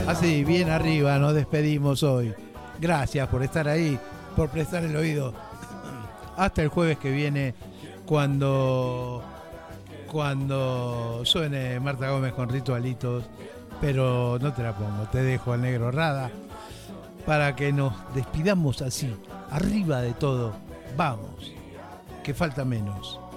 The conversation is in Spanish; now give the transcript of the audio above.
Así, bien arriba, nos despedimos hoy. Gracias por estar ahí, por prestar el oído. Hasta el jueves que viene, cuando suene Marta Gómez con Ritualitos. Pero no te la pongo, te dejo al negro Rada para que nos despidamos así, arriba de todo. Vamos, que falta menos.